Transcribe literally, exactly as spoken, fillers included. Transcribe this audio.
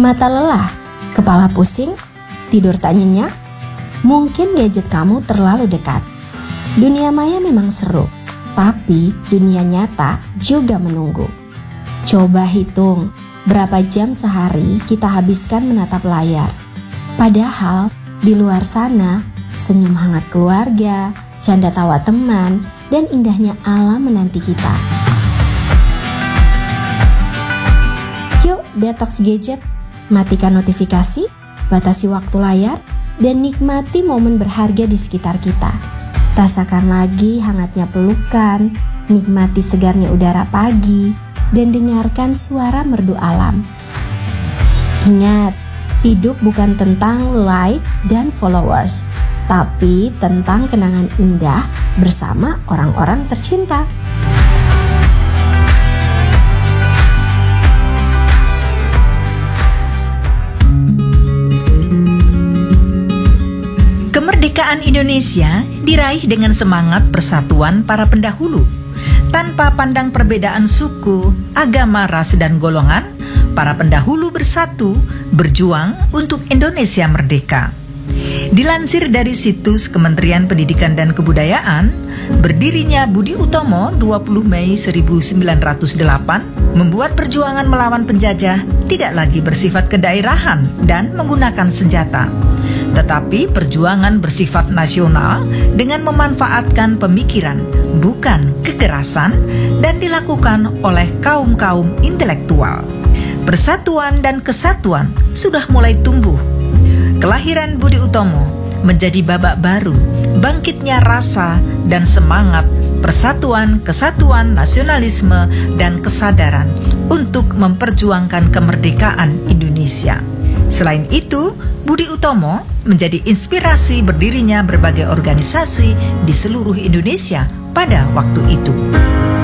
Mata lelah, kepala pusing, tidur tak nyenyak? Mungkin gadget kamu terlalu dekat. Dunia maya memang seru, tapi dunia nyata juga menunggu. Coba hitung berapa jam sehari kita habiskan menatap layar. Padahal di luar sana, senyum hangat keluarga, canda tawa teman, dan indahnya alam menanti kita. Yuk detox gadget, matikan notifikasi, batasi waktu layar, dan nikmati momen berharga di sekitar kita. Rasakan lagi hangatnya pelukan, nikmati segarnya udara pagi, dan dengarkan suara merdu alam. Ingat, hidup bukan tentang like dan followers, tapi tentang kenangan indah bersama orang-orang tercinta. Kemerdekaan Indonesia diraih dengan semangat persatuan para pendahulu. Tanpa pandang perbedaan suku, agama, ras, dan golongan, para pendahulu bersatu berjuang untuk Indonesia merdeka. Dilansir dari situs Kementerian Pendidikan dan Kebudayaan, berdirinya Budi Utomo dua puluh Mei seribu sembilan ratus delapan membuat perjuangan melawan penjajah tidak lagi bersifat kedaerahan dan menggunakan senjata, tetapi perjuangan bersifat nasional dengan memanfaatkan pemikiran, bukan kekerasan, dan dilakukan oleh kaum-kaum intelektual. Persatuan dan kesatuan sudah mulai tumbuh. Kelahiran Budi Utomo menjadi babak baru, bangkitnya rasa dan semangat persatuan, kesatuan, nasionalisme, dan kesadaran untuk memperjuangkan kemerdekaan Indonesia. Selain itu, Budi Utomo menjadi inspirasi berdirinya berbagai organisasi di seluruh Indonesia pada waktu itu.